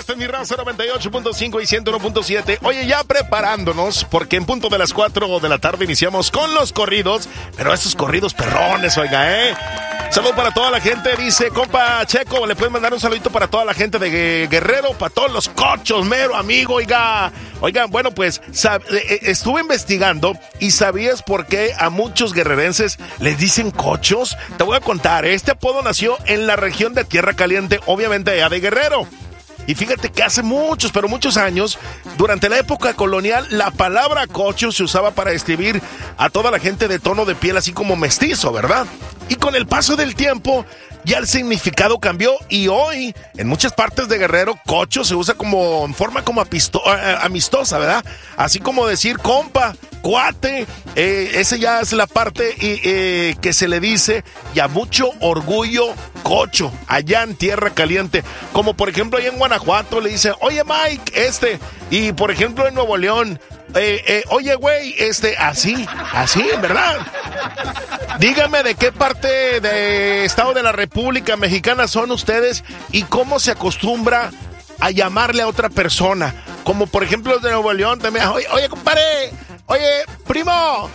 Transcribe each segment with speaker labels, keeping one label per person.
Speaker 1: Este es mi raza 98.5 y 101.7. Oye, ya preparándonos, porque en punto de las 4 de la tarde iniciamos con los corridos, pero esos corridos perrones, oiga, Saludos para toda la gente, dice compa Checo, le puedes mandar un saludito para toda la gente de Guerrero, para todos los cochos, mero amigo, oiga. Oigan, bueno, pues estuve investigando y ¿sabías por qué a muchos guerrerenses les dicen cochos? Te voy a contar, este apodo nació en la región de Tierra Caliente, obviamente allá de Guerrero. Y fíjate que hace muchos, pero muchos años, durante la época colonial, la palabra cocho se usaba para describir a toda la gente de tono de piel así como mestizo, ¿verdad? Y con el paso del tiempo, ya el significado cambió y hoy, en muchas partes de Guerrero, cocho se usa como en forma como amistosa, ¿verdad? Así como decir compa, cuate, ese ya es la parte que se le dice y a mucho orgullo cocho, allá en Tierra Caliente. Como por ejemplo allá en Guanajuato le dicen, oye Mike, y por ejemplo en Nuevo León, oye güey, así, ¿verdad? Dígame de qué parte de Estado de la República Mexicana son ustedes y cómo se acostumbra a llamarle a otra persona. Como por ejemplo de Nuevo León también, oye compadre, oye primo.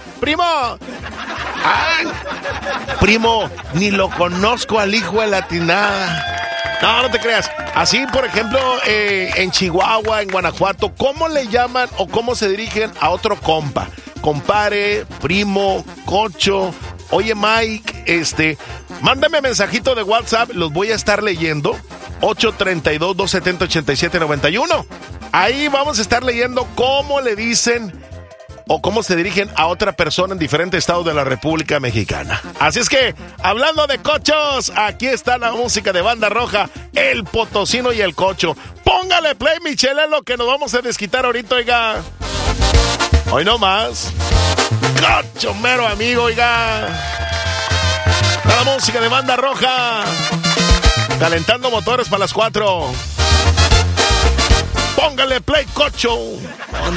Speaker 1: Ay, primo, ni lo conozco al hijo de la tinada. No te creas. Así, por ejemplo, en Chihuahua, en Guanajuato, ¿cómo le llaman o cómo se dirigen a otro compa? Compare, primo, cocho. Oye, Mike, mándame mensajito de WhatsApp, los voy a estar leyendo. 832-270-8791. Ahí vamos a estar leyendo cómo le dicen o cómo se dirigen a otra persona en diferentes estados de la República Mexicana. Así es que, hablando de cochos, aquí está la música de Banda Roja, El Potosino y el Cocho. Póngale play, Michelle, es lo que nos vamos a desquitar ahorita, oiga. Hoy no más. Cocho, mero amigo, oiga. La música de Banda Roja. Calentando motores para las 4. Póngale play, Cocho.